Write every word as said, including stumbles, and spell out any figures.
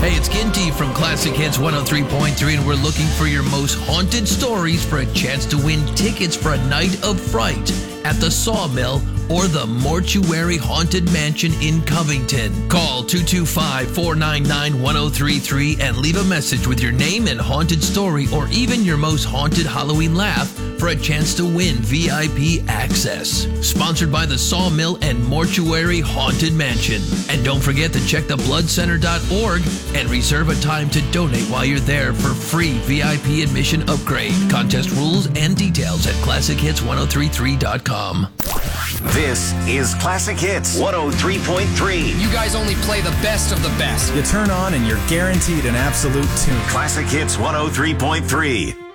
Hey, it's Ginty from Classic Hits one oh three point three, and we're looking for your most haunted stories for a chance to win tickets for a night of fright at the Sawmill or the Mortuary Haunted Mansion in Covington. Call two two five, four nine nine, one oh three three and leave a message with your name and haunted story, or even your most haunted Halloween laugh, for a chance to win V I P access. Sponsored by the Sawmill and Mortuary Haunted Mansion. And don't forget to check the blood center dot org and reserve a time to donate while you're there for free V I P admission upgrade. Contest rules and details at classic hits ten thirty-three dot com. This is Classic Hits one oh three point three. You guys only play the best of the best. You turn on and you're guaranteed an absolute tune. Classic Hits one oh three point three.